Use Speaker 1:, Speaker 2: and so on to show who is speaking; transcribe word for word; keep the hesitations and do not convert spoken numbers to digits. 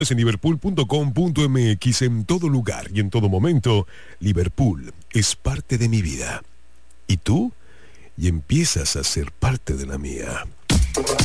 Speaker 1: en liverpool punto com punto m x. En todo lugar y en todo momento, Liverpool es parte de mi vida. ¿Y tú? Y empiezas a ser parte de la mía.